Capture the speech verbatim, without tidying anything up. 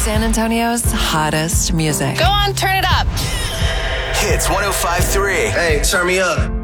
San Antonio's hottest music. Go on, turn it up. Hits one oh five point three. Hey, turn me up.